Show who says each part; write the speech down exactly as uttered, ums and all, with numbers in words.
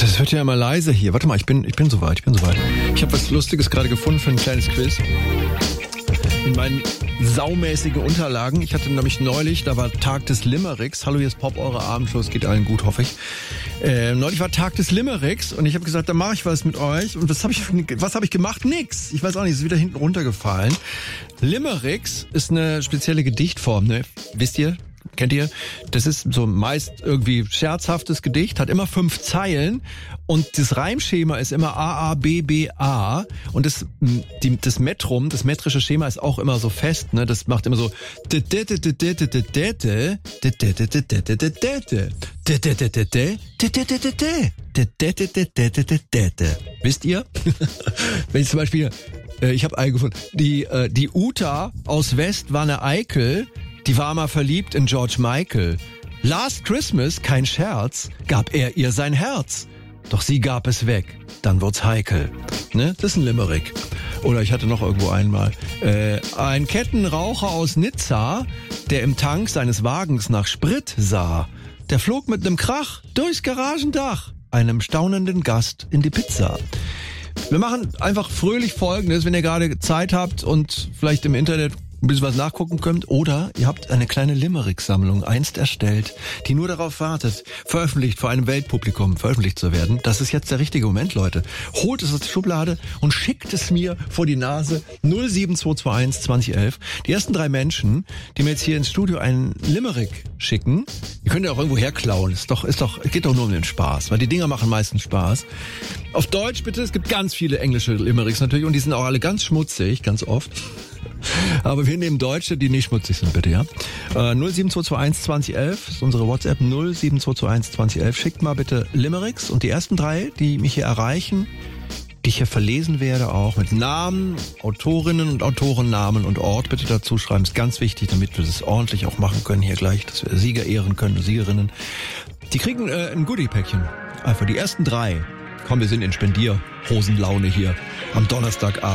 Speaker 1: Das wird ja immer leiser hier. Warte mal, ich bin, ich bin soweit, ich bin soweit. Ich habe was Lustiges gerade gefunden für ein kleines Quiz. In meinen saumäßige Unterlagen. Ich hatte nämlich neulich, da war Tag des Limericks. Hallo, hier ist Pop, eure Abendshow. Es geht allen gut, hoffe ich. Äh, neulich war Tag des Limericks und ich habe gesagt, da mache ich was mit euch. Und was habe ich, was habe ich gemacht? Nix. Ich weiß auch nicht, es ist wieder hinten runtergefallen. Limericks ist eine spezielle Gedichtform, ne? Wisst ihr? Kennt ihr? Das ist so meist irgendwie scherzhaftes Gedicht, hat immer fünf Zeilen und das Reimschema ist immer A, A, B, B, A und das, die, das Metrum, das metrische Schema ist auch immer so fest, ne? Das macht immer so wisst ihr? Wenn ich zum Beispiel, ich habe eingefunden, die, die Uta aus West war eine Eikel. Die war mal verliebt in George Michael. Last Christmas, kein Scherz, gab er ihr sein Herz. Doch sie gab es weg, dann wird's heikel. Ne? Das ist ein Limerick. Oder ich hatte noch irgendwo einmal. Äh, ein Kettenraucher aus Nizza, der im Tank seines Wagens nach Sprit sah. Der flog mit nem Krach durchs Garagendach, einem staunenden Gast in die Pizza. Wir machen einfach fröhlich Folgendes, wenn ihr gerade Zeit habt und vielleicht im Internet ein bisschen was nachgucken könnt, oder ihr habt eine kleine Limerick-Sammlung einst erstellt, die nur darauf wartet, veröffentlicht vor einem Weltpublikum veröffentlicht zu werden. Das ist jetzt der richtige Moment, Leute. Holt es aus der Schublade und schickt es mir vor die Nase. null sieben zwei zwei eins zwanzig elf. Die ersten drei Menschen, die mir jetzt hier ins Studio einen Limerick schicken, ihr könnt ja auch irgendwo herklauen. Ist doch, ist doch, geht doch nur um den Spaß, weil die Dinger machen meistens Spaß. Auf Deutsch bitte, es gibt ganz viele englische Limericks natürlich und die sind auch alle ganz schmutzig, ganz oft. Aber wir nehmen Deutsche, die nicht schmutzig sind, bitte, ja. Äh, null sieben zwei zwei eins zwanzig elf ist unsere WhatsApp, null sieben zwei zwei eins zwanzig elf. Schickt mal bitte Limericks und die ersten drei, die mich hier erreichen, die ich hier verlesen werde, auch mit Namen, Autorinnen und Autorennamen und Ort bitte dazu schreiben. Ist ganz wichtig, damit wir das ordentlich auch machen können hier gleich, dass wir Sieger ehren können, Siegerinnen. Die kriegen äh, ein Goodie-Päckchen. Einfach die ersten drei. Komm, wir sind in Spendierhosenlaune hier am Donnerstagabend.